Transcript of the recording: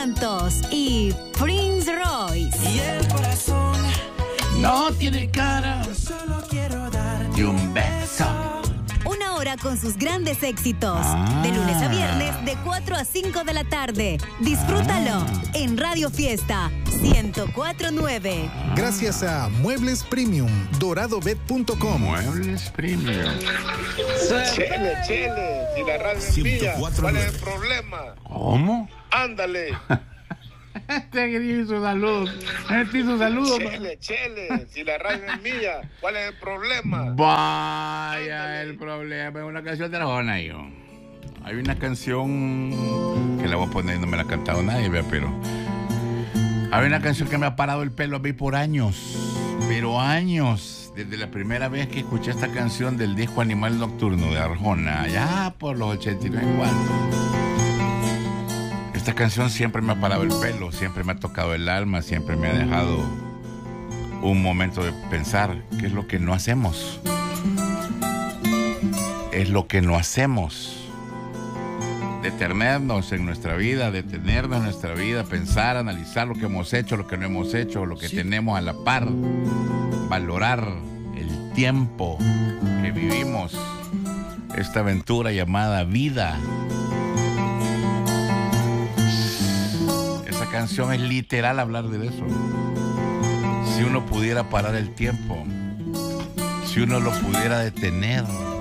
Santos y Prince Royce. Y el corazón no tiene cara. yo solo quiero darte Y un beso. Una hora con sus grandes éxitos. De lunes a viernes, de 4 a 5 de la tarde. Disfrútalo en Radio Fiesta 104.9. Gracias a Muebles Premium, doradobet.com. Muebles Premium. Chele, si la radio es mía, ¿cuál es el problema? ¿Cómo? Ándale. Este hizo salud. Este hizo salud. Chele, si la radio es mía, ¿cuál es el problema? Vaya, Ándale. el problema es una canción de Arjona, yo. Hay una canción que la voy a poner, no me la ha cantado nadie, vea, pero hay una canción que me ha parado el pelo a mí por años, pero años, desde la primera vez que escuché esta canción del disco Animal Nocturno de Arjona, allá por los 89 cuantos. Esta canción siempre me ha parado el pelo, siempre me ha tocado el alma, siempre me ha dejado un momento de pensar qué es lo que no hacemos. Es lo que no hacemos. Detenernos en nuestra vida, detenernos en nuestra vida, pensar, analizar lo que hemos hecho, lo que no hemos hecho, lo que tenemos a la par, valorar el tiempo que vivimos, esta aventura llamada vida. Esa canción es literal hablar de eso. Si uno pudiera parar el tiempo, si uno lo pudiera detener,